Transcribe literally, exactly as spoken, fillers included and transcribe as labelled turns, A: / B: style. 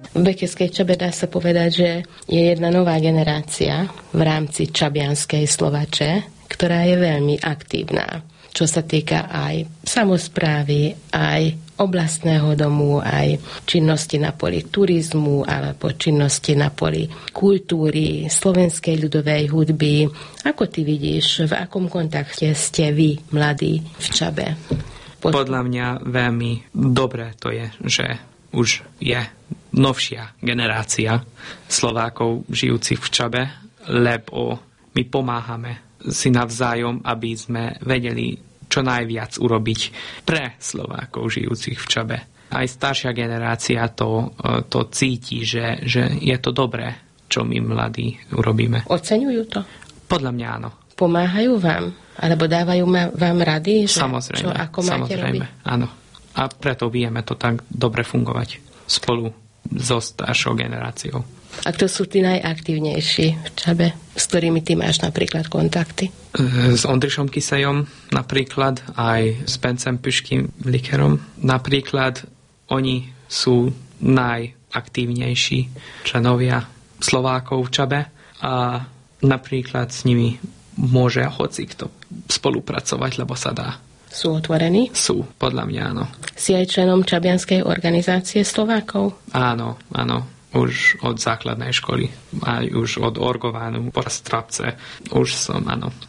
A: V Bekeskej Čabe dá sa povedať, že je jedna nová generácia v rámci čabianskej Slovače, ktorá je veľmi aktívna, čo sa týka aj samosprávy, aj oblastného domu, aj činnosti na poli turizmu alebo činnosti na poli kultúry, slovenskej ľudovej hudby. Ako ty vidíš, v akom kontakte ste vy, mladí, v Čabe? Pod...
B: Podľa mňa veľmi dobré to je, že už je novšia generácia Slovákov žijúcich v Čabe, lebo my pomáhame si navzájom, aby sme vedeli čo najviac urobiť pre Slovákov žijúcich v Čabe. Aj staršia generácia to, to cíti, že, že je to dobré, čo my mladí urobíme.
A: Oceňujú to?
B: Podľa mňa áno.
A: Pomáhajú vám? Alebo dávajú vám rady? Že
B: samozrejme.
A: Čo, ako máte
B: samozrejme,
A: robiť?
B: áno. A preto vieme to tak dobre fungovať spolu so staršou generáciou.
A: A kto sú tí najaktívnejší v Čabe, s ktorými ty máš napríklad kontakty?
B: S Ondrišom Kysejom napríklad, aj s Bencem Pyškým Likerom. Napríklad oni sú najaktívnejší členovia Slovákov v Čabe a napríklad s nimi môže hocikto spolupracovať, lebo sa dá.
A: Sú otvorení?
B: Sú, podľa mňa áno.
A: Si aj členom Čabianskej organizácie Slovákov?
B: Áno, áno. Už od základnej školy, aj už od orgovánu po strapce. Už som, áno.